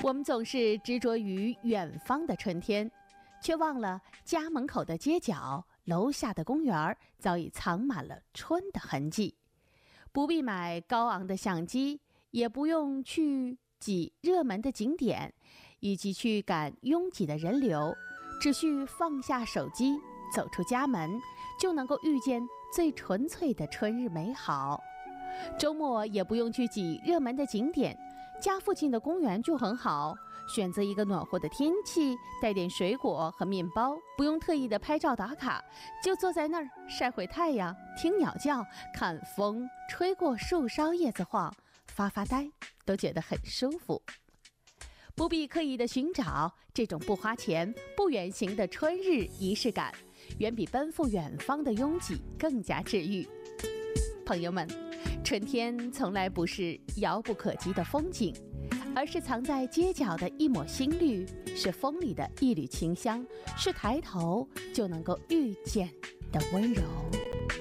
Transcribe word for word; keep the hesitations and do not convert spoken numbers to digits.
我们总是执着于远方的春天，却忘了家门口的街角、楼下的公园早已藏满了春的痕迹。不必买高昂的相机，也不用去挤热门的景点，以及去赶拥挤的人流，只需放下手机，走出家门，就能够遇见最纯粹的春日美好。周末也不用去挤热门的景点，家附近的公园就很好，选择一个暖和的天气，带点水果和面包，不用特意的拍照打卡，就坐在那儿晒会太阳，听鸟叫，看风吹过树梢叶子晃，发发呆，都觉得很舒服。不必刻意的寻找，这种不花钱不远行的春日仪式感，远比奔赴远方的拥挤更加治愈。朋友们，春天从来不是遥不可及的风景，而是藏在街角的一抹新绿，是风里的一缕清香，是抬头就能够遇见的温柔。